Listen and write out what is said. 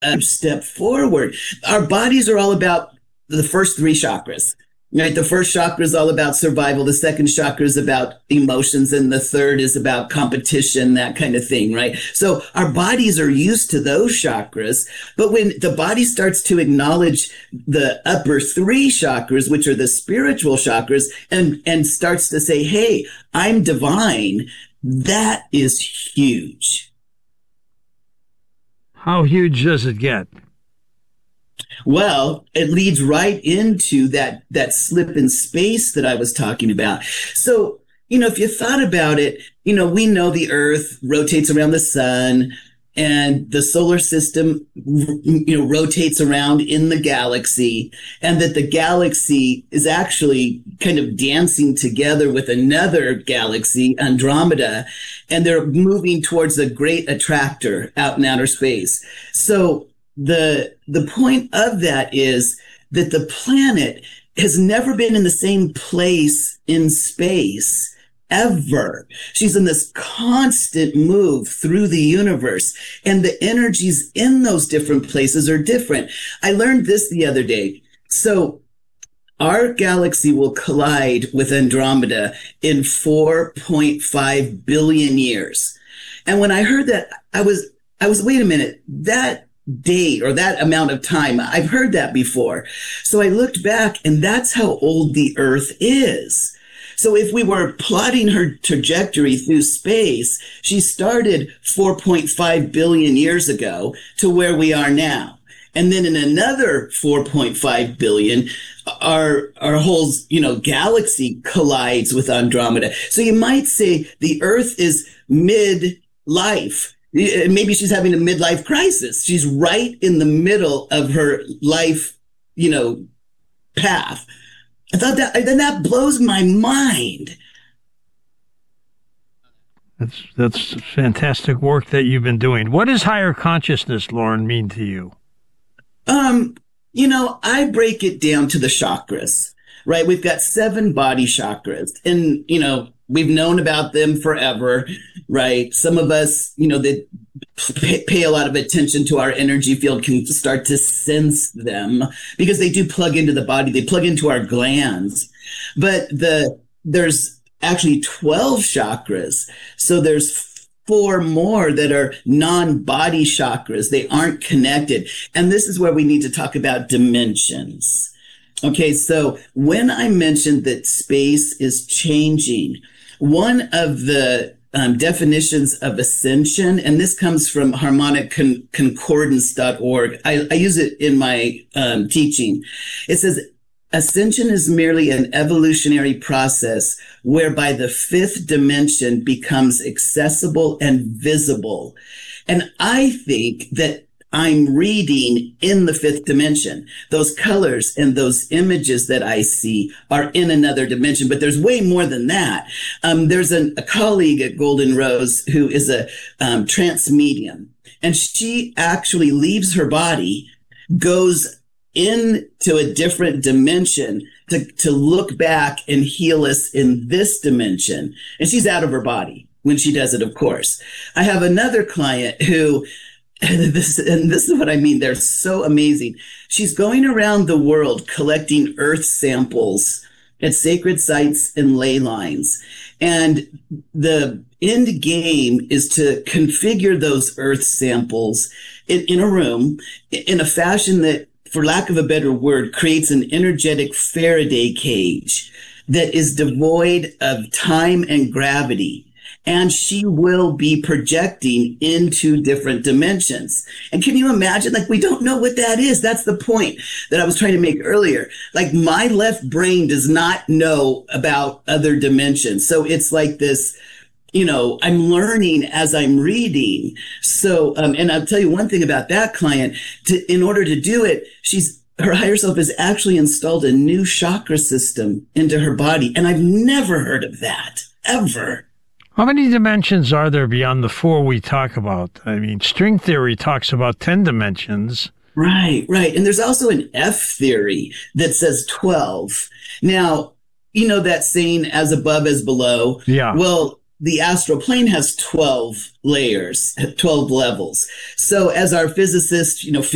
a step forward. Our bodies are all about the first three chakras. Right. The first chakra is all about survival. The second chakra is about emotions. And the third is about competition, that kind of thing. Right. So our bodies are used to those chakras. But when the body starts to acknowledge the upper three chakras, which are the spiritual chakras, and starts to say, hey, I'm divine, that is huge. How huge does it get? Well, it leads right into that slip in space that I was talking about. So, if you thought about it, we know the Earth rotates around the sun and the solar system, rotates around in the galaxy, and that the galaxy is actually kind of dancing together with another galaxy, Andromeda, and they're moving towards a great attractor out in outer space. So, the point of that is that the planet has never been in the same place in space ever. She's in this constant move through the universe, and the energies in those different places are different. I learned this the other day. So our galaxy will collide with Andromeda in 4.5 billion years. And when I heard that, I was, wait a minute, that date or that amount of time, I've heard that before. So I looked back, and that's how old the Earth is. So if we were plotting her trajectory through space, she started 4.5 billion years ago to where we are now. And then in another 4.5 billion, our whole, galaxy collides with Andromeda. So you might say the Earth is mid-life. Maybe she's having a midlife crisis. She's right in the middle of her life, path. I thought that blows my mind. That's fantastic work that you've been doing. What does higher consciousness, Lauren, mean to you? I break it down to the chakras, right? We've got 7 body chakras, and, we've known about them forever, right? Some of us, that pay a lot of attention to our energy field can start to sense them because they do plug into the body. They plug into our glands. But there's actually 12 chakras. So there's 4 more that are non-body chakras. They aren't connected. And this is where we need to talk about dimensions. Okay, so when I mentioned that space is changing, one of the definitions of ascension, and this comes from harmonicconcordance.org. I use it in my teaching. It says, ascension is merely an evolutionary process whereby the 5th dimension becomes accessible and visible. And I think that I'm reading in the 5th dimension. Those colors and those images that I see are in another dimension, but there's way more than that. There's a colleague at Golden Rose who is a trance medium, and she actually leaves her body, goes into a different dimension to look back and heal us in this dimension. And she's out of her body when she does it, of course. I have another client who, and this is what I mean, they're so amazing. She's going around the world collecting earth samples at sacred sites and ley lines. And the end game is to configure those earth samples in a room in a fashion that, for lack of a better word, creates an energetic Faraday cage that is devoid of time and gravity. And she will be projecting into different dimensions. And can you imagine? Like, we don't know what that is. That's the point that I was trying to make earlier. Like, my left brain does not know about other dimensions. So it's like this, I'm learning as I'm reading. So, and I'll tell you one thing about that client. In order to do it, her higher self has actually installed a new chakra system into her body. And I've never heard of that, ever. How many dimensions are there beyond the 4 we talk about? I mean, string theory talks about 10 dimensions. Right. And there's also an F theory that says 12. Now, that saying, as above, as below. Yeah. Well, the astral plane has 12 layers, 12 levels. So as our physicists,